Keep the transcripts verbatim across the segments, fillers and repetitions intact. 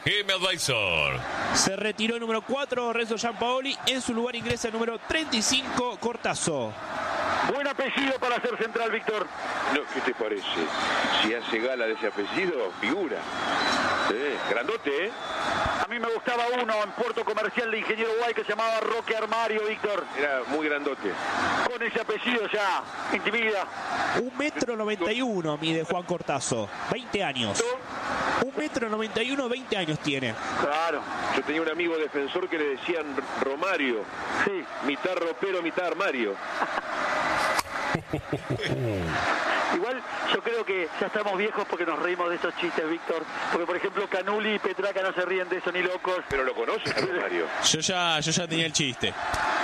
Home Advisor. Se retiró el número cuatro, Renzo Giampaoli. En su lugar ingresa el número treinta y cinco, Cortazo. Buen apellido para ser central, Víctor. No, ¿qué te parece? Si hace gala de ese apellido, figura. Sí, grandote, ¿eh? A mí me gustaba uno en Puerto Comercial de Ingeniero Guay que se llamaba Roque Armario, Víctor. Era muy grandote. Con ese apellido ya, intimida. Un metro noventa y uno mide Juan Cortazo. veinte años. Un metro noventa y uno, veinte años tiene. Claro. Yo tenía un amigo defensor que le decían Romario. Sí. Mitad ropero, mitad armario. Igual yo creo que ya estamos viejos porque nos reímos de estos chistes, Víctor. Porque por ejemplo Canuli y Petraca no se ríen de eso ni locos. Pero lo conoces, Romario. Yo ya, yo ya tenía el chiste.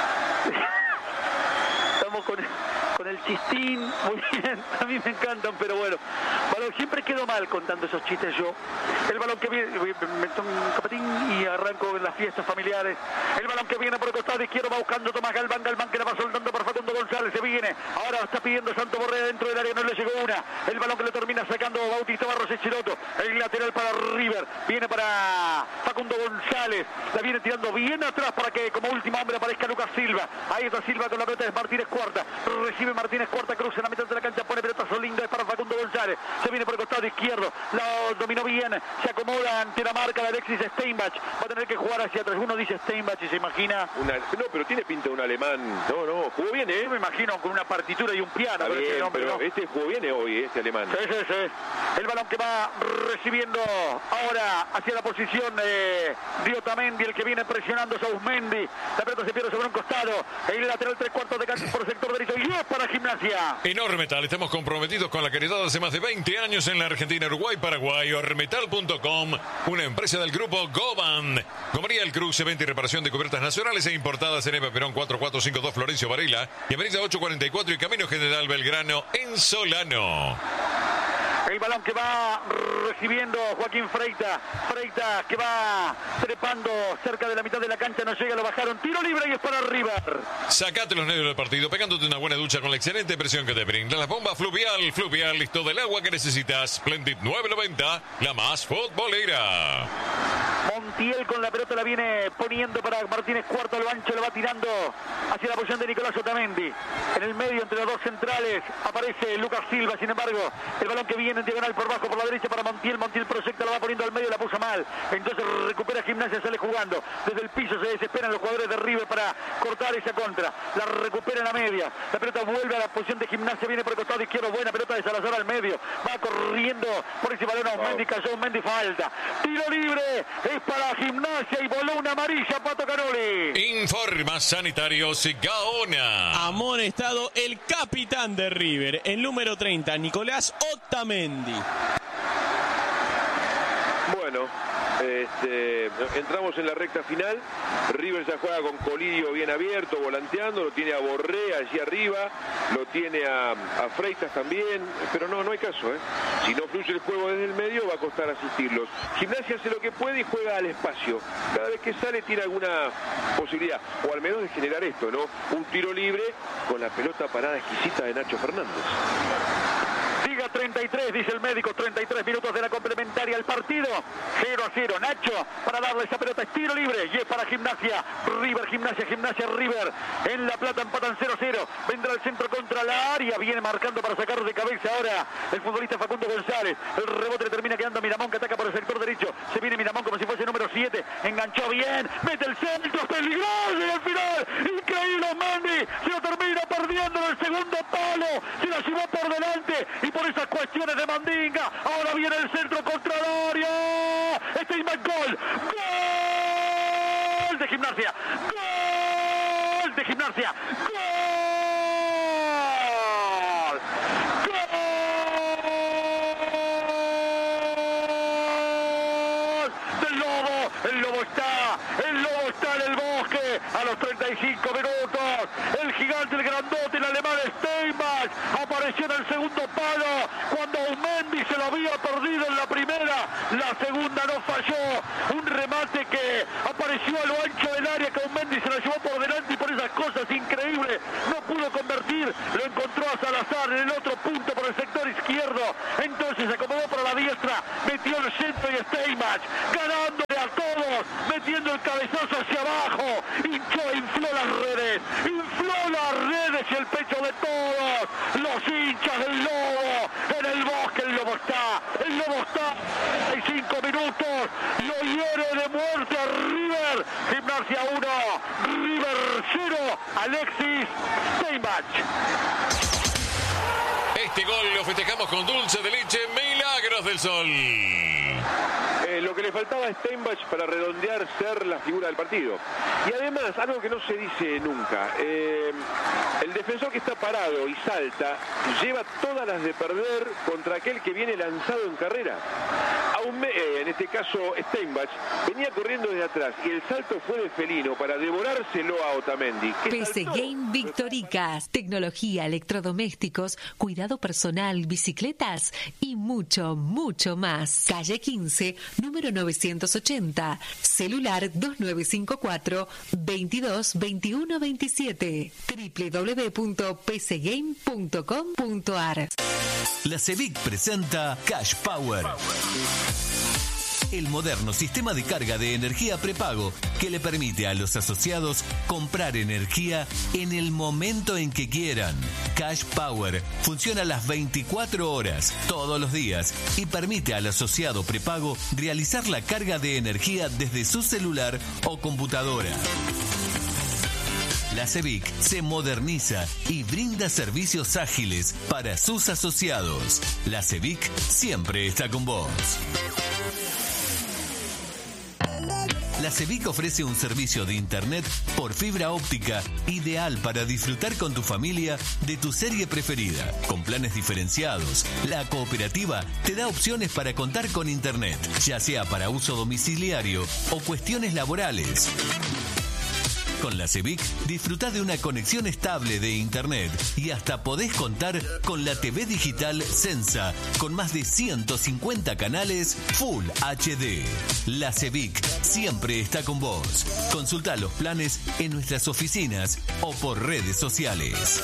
Estamos con, con el chistín, muy bien, a mí me encantan, pero bueno. Bueno, siempre quedo mal contando esos chistes yo. El balón que viene, me tomo un capatín y arranco en las fiestas familiares. El balón que viene por el costado izquierdo va buscando Tomás Galván, Galván que la va soltando para Facundo González, se viene. Ahora está pidiendo Santo Borré dentro del área, no le llegó una. El balón que le termina sacando Bautista Barros Echeloto. El lateral para River, viene para Facundo González. La viene tirando bien atrás para que como último hombre aparezca Lucas Silva. Ahí está Silva con la pelota de Martínez Cuarta. Recibe Martínez Cuarta, cruza en la mitad de la cancha, pone pelotazo lindo, es para Facundo González. Se viene por el costado izquierdo, la dominó bien, se acomoda ante la marca de Alexis Steinbach. Va a tener que jugar hacia atrás. Uno dice Steinbach y se imagina... Una, no, pero tiene pinta de un alemán. No, no, jugó bien, ¿eh? Yo me imagino con una partitura y un piano. Está bien, este hombre, pero ¿no? este jugó bien hoy, este alemán. Sí, sí, sí. El balón que va recibiendo ahora hacia la posición de Diotamendi, el que viene presionando a Sausmendi. La pelota se pierde sobre un costado. El lateral tres cuartos de cancha por el sector derecho. Y es para Gimnasia. En Ormetal estamos comprometidos con la caridad hace más de veinte años en la Argentina, Uruguay, Paraguay. Ormetal punto com, una empresa del grupo Goban. Gomería El Cruce, venta y reparación de cubiertas nacionales e importadas en Eva Perón cuatro cuatro cinco dos Florencio Varela y Avenida ocho cuarenta y cuatro y Camino General Belgrano en Solano. El balón que va recibiendo Joaquín Freita. Freita que va trepando cerca de la mitad de la cancha. No llega, lo bajaron. Tiro libre y es para River. Sacate los nervios del partido pegándote una buena ducha con la excelente presión que te brinda la bomba Fluvial. Fluvial, listo del agua que necesitas. Splendid nueve noventa, la más futbolera. Montiel con la pelota la viene poniendo para Martínez Cuarto, lo ancho, lo va tirando hacia la posición de Nicolás Otamendi. En el medio entre los dos centrales aparece Lucas Silva, sin embargo, el balón que viene en diagonal por bajo, por la derecha para Montiel. Montiel proyecta, lo va poniendo al medio, la puso mal. Entonces recupera Gimnasia, sale jugando. Desde el piso se desesperan los jugadores de River para cortar esa contra. La recupera en la media. La pelota vuelve a la posición de Gimnasia, viene por el costado izquierdo. Buena pelota de Salazar al medio. Va corriendo por ese balón a Mendy, cayó Mendy, falta. Tiro libre, es para Gimnasia y voló una amarilla, Pato Canoli. Informa Sanitarios Gaona. Amonestado el capitán de River, el número treinta, Nicolás Otamendi. Bueno, este, entramos en la recta final. River ya juega con Colidio bien abierto, volanteando. Lo tiene a Borré allí arriba. Lo tiene a, a Freitas también. Pero no, no hay caso, ¿eh? Si no fluye el juego desde el medio, va a costar asistirlos. Gimnasia hace lo que puede y juega al espacio. Cada vez que sale tiene alguna posibilidad, o al menos de generar esto, ¿no? Un tiro libre con la pelota parada exquisita de Nacho Fernández. Diga treinta y tres, dice el médico, treinta y tres minutos de la complementaria al partido. cero a cero, Nacho para darle esa pelota, es tiro libre y es para Gimnasia. River, Gimnasia, Gimnasia, River. En La Plata empatan cero a cero. Vendrá el centro contra la área, viene marcando para sacar de cabeza ahora el futbolista Facundo González. El rebote le termina quedando a Miramón, que ataca por el sector derecho. Se viene Miramón como si fuese número siete. Enganchó bien, mete el centro, peligroso y al final, increíble Mendy. Se lo termina perdiendo en el segundo palo. Se la llevó por delante y por esas cuestiones de Mandinga. Ahora viene el centro contra el área. Steinbach, gol. Gol de Gimnasia. Gol de Gimnasia. Gol. Gol del Lobo. El Lobo está. El Lobo está en el bosque. A los treinta y cinco minutos. El gigante, el grandote, el alemán Steinbach apareció en el segundo palo cuando Mendy se lo había perdido en la primera. La segunda no falló. Un remate que apareció a lo ancho del área, que Mendy se la llevó por delante y por esas cosas increíbles no pudo convertir. Lo encontró a Salazar en el otro punto por el sector izquierdo. Entonces se acomodó para la diestra, metió el centro y Steinbach ganando metiendo el cabezazo hacia abajo, hinchó, infló las redes, infló las redes y el pecho de todos los hinchas del Lobo. En el bosque el Lobo está, el Lobo está, hay cinco minutos, lo hiere de muerte a River. Gimnasia uno, River cero, Alexis Steinbach. Este gol lo festejamos con dulce de leche Milagros del Sol. Eh, lo que le faltaba a Steinbach para redondear ser la figura del partido. Y además, algo que no se dice nunca, eh, el defensor que está parado y salta, lleva todas las de perder contra aquel que viene lanzado en carrera. Aún me, eh, en este caso Steinbach venía corriendo desde atrás y el salto fue de felino para devorárselo a Otamendi. P C Game Victoricas, tecnología, electrodomésticos, cuidado personal, bicicletas y mucho, mucho más. Calle quince, número novecientos ochenta, celular dos nueve cinco cuatro, veintidós, veintiuno, veintisiete, doble u doble u doble u punto p c game punto com punto a r. La CEBIC presenta Cash Power, el moderno sistema de carga de energía prepago que le permite a los asociados comprar energía en el momento en que quieran. Cash Power funciona las veinticuatro horas, todos los días, y permite al asociado prepago realizar la carga de energía desde su celular o computadora. La CEBIC se moderniza y brinda servicios ágiles para sus asociados. La CEBIC siempre está con vos. La CEBIC ofrece un servicio de internet por fibra óptica ideal para disfrutar con tu familia de tu serie preferida. Con planes diferenciados, la cooperativa te da opciones para contar con internet, ya sea para uso domiciliario o cuestiones laborales. Con la CEBIC disfrutá de una conexión estable de internet y hasta podés contar con la T V digital Sensa con más de ciento cincuenta canales Full H D. La CEBIC siempre está con vos. Consultá los planes en nuestras oficinas o por redes sociales.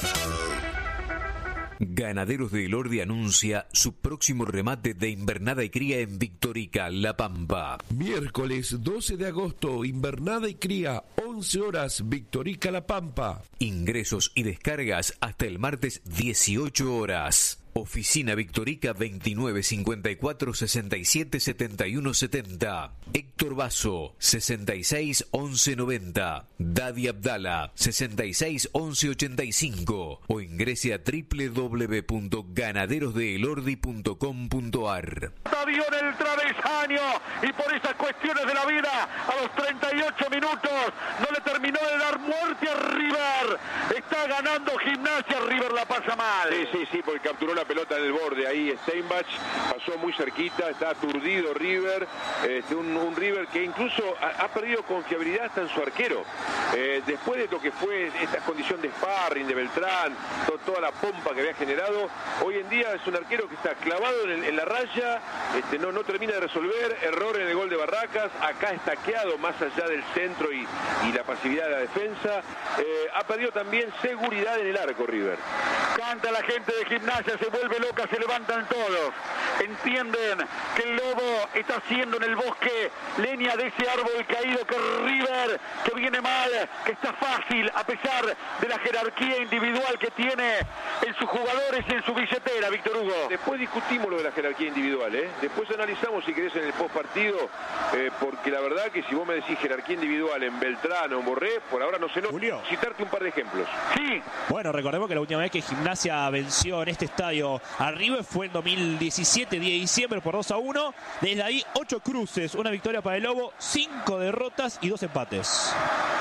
Ganaderos de Elordi anuncia su próximo remate de invernada y cría en Victorica, La Pampa. Miércoles doce de agosto, invernada y cría, once horas, Victorica, La Pampa. Ingresos y descargas hasta el martes dieciocho horas. Oficina Victorica veintinueve cincuenta y cuatro sesenta y siete setenta y uno setenta. Héctor Basso sesenta y seis once noventa. Dadi Abdala sesenta y seis once ochenta y cinco. O ingrese a doble u doble u doble u punto ganaderos de elordi punto com punto a r. Dio en el travesaño y por esas cuestiones de la vida a los treinta y ocho minutos no le terminó de dar muerte a River. Está ganando Gimnasia, River la pasa mal. Sí, sí, sí, porque capturó la pelota en el borde ahí Steinbach, pasó muy cerquita, está aturdido River, este, un, un River que incluso ha, ha perdido confiabilidad hasta en su arquero. Eh, después de lo que fue esta condición de sparring de Beltrán, to, toda la pompa que había generado, hoy en día es un arquero que está clavado en, el, en la raya, este, no, no termina de resolver, error en el gol de Barracas, acá estaqueado más allá del centro y, y la pasividad de la defensa. Eh, ha perdido también seguridad en el arco River. Canta la gente de Gimnasia, se vuelve loca, se levantan todos. Entienden que el Lobo está haciendo en el bosque leña de ese árbol caído, que River, que viene mal, que está fácil, a pesar de la jerarquía individual que tiene en sus jugadores y en su billetera, Víctor Hugo. Después discutimos lo de la jerarquía individual, ¿eh? Después analizamos si querés en el post partido, eh, porque la verdad que si vos me decís jerarquía individual en Beltrán o en Borré, por ahora no sé, no. Julio. Citarte un par de ejemplos. Sí. Bueno, recordemos que la última vez que Gimnasia venció en este estadio a River fue en dos mil diecisiete, diez de diciembre, por dos a uno. Desde ahí, ocho cruces, una victoria para el Lobo, cinco derrotas y dos empates.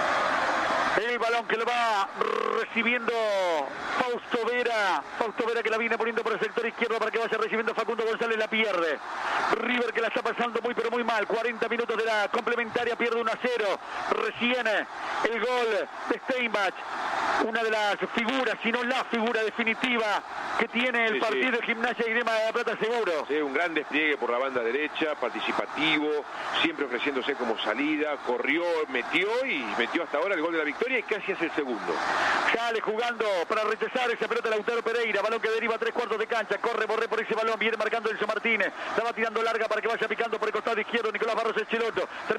El balón que lo va recibiendo Fausto Vera. Fausto Vera que la viene poniendo por el sector izquierdo para que vaya recibiendo Facundo González, la pierde. River que la está pasando muy pero muy mal. cuarenta minutos de la complementaria, pierde uno a cero. Recién el gol de Steinbach. Una de las figuras, si no la figura definitiva que tiene el sí, partido sí. de Gimnasia y Grima de la Plata, seguro. Sí, un gran despliegue por la banda derecha, participativo, siempre ofreciéndose como salida, corrió, metió y metió hasta ahora el gol de la victoria y casi es el segundo. Sale jugando para rechazar esa pelota Lautaro Pereira, balón que deriva a tres cuartos de cancha, corre Borré por ese balón, viene marcando Enzo Martínez, la va tirando larga para que vaya picando por el costado izquierdo Nicolás Barros Echeloto.